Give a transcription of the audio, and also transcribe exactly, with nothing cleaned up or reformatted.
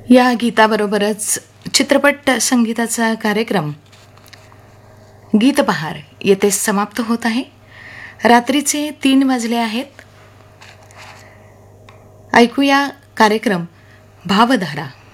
या गीताबरोबरच चित्रपट संगीताचा कार्यक्रम गीतबहार येथे समाप्त होत आहे. रात्रीचे तीन वाजले आहेत. ऐकूया कार्यक्रम भावधारा.